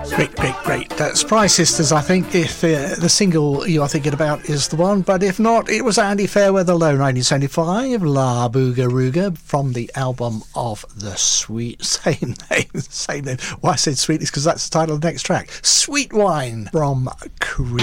Great. Surprise Sisters, I think, if the single you are thinking about is the one, but if not, it was Andy Fairweather Low, 1975, La Booga Rooga, from the album of the sweet, same name. Why I said sweet is because that's the title of the next track, Sweet Wine, from Creed.